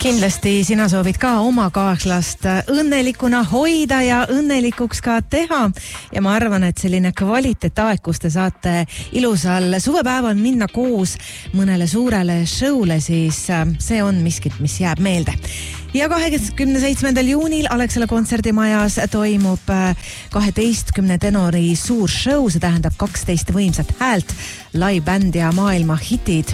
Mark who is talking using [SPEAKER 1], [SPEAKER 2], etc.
[SPEAKER 1] Kindlasti sina soovid ka oma kaaslast õnnelikuna hoida ja õnnelikuks ka teha. Ja ma arvan, et selline kvaliteetaeg, kus te saate ilusal suvepäeval minna koos mõnele suurele show'le, siis see on miskit, mis jääb meelde. Ja 27. juunil Alexela kontserdimajas toimub 12 tenori suur show, see tähendab 12 võimsat häält, live bänd ja maailma hitid